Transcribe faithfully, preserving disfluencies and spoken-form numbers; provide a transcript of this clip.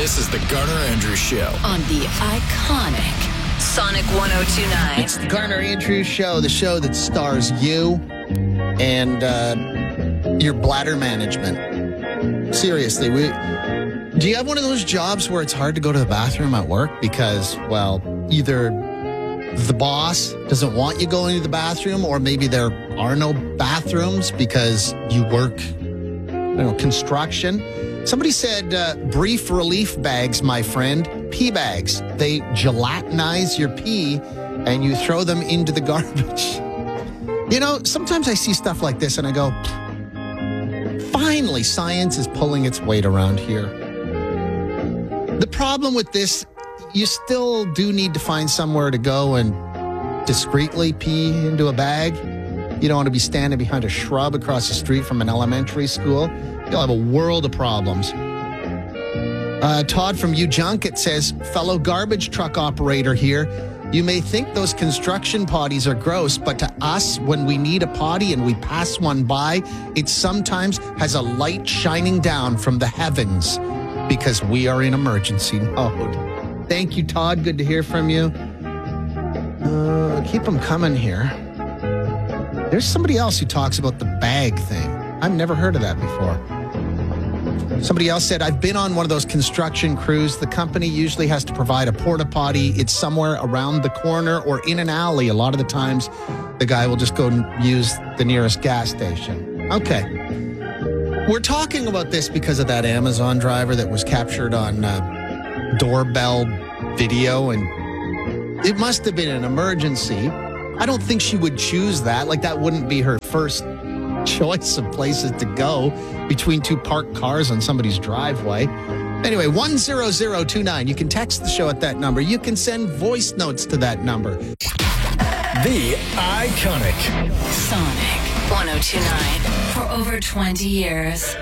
This is the Garner Andrews Show on the iconic Sonic one oh two point nine. It's the Garner Andrews Show, the show that stars you and uh, your bladder management. Seriously, we, do you have one of those jobs where it's hard to go to the bathroom at work because, well, either the boss doesn't want you going to the bathroom, or maybe there are no bathrooms because you work, you know, construction? Somebody said uh, brief relief bags, my friend, pee bags. They gelatinize your pee and you throw them into the garbage. You know, sometimes I see stuff like this and I go, finally, science is pulling its weight around here. The problem with this, you still do need to find somewhere to go and discreetly pee into a bag. You don't want to be standing behind a shrub across the street from an elementary school. You'll have a world of problems. Uh, Todd from U-Junket says, fellow garbage truck operator here, you may think those construction potties are gross, but to us, when we need a potty and we pass one by, it sometimes has a light shining down from the heavens because we are in emergency mode. Thank you, Todd. Good to hear from you. Uh, keep them coming here. There's somebody else who talks about the bag thing. I've never heard of that before. Somebody else said, I've been on one of those construction crews. The company usually has to provide a porta potty. It's somewhere around the corner or in an alley. A lot of the times, the guy will just go and use the nearest gas station. Okay. We're talking about this because of that Amazon driver that was captured on uh, doorbell video, and it must have been an emergency. I don't think she would choose that. Like, that wouldn't be her first choice of places to go between two parked cars on somebody's driveway. Anyway, one zero zero two nine. You can text the show at that number. You can send voice notes to that number. The iconic Sonic one oh two point nine for over twenty years.